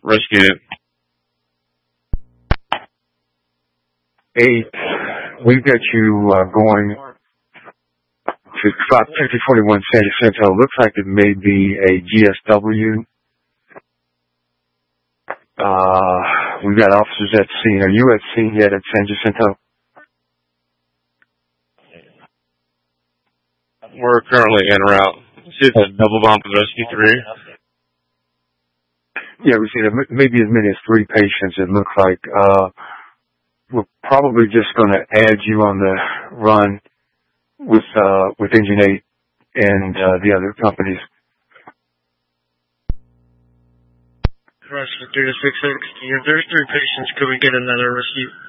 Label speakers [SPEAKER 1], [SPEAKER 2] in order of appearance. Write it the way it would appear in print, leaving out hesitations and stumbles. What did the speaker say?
[SPEAKER 1] rescued it.
[SPEAKER 2] 8, we've got you going to 5041 San Jacinto. Looks like it may be a GSW. We've got officers at scene. Are you at scene yet at San Jacinto?
[SPEAKER 1] We're currently en route. See if it's a double bomb with Rescue 3.
[SPEAKER 2] Yeah, we've seen maybe as many as 3 patients, it looks like. We're probably just going to add you on the run with Engine 8 and the other companies.
[SPEAKER 3] Rescue 3 to 660. If there's 3 patients, could we get another rescue?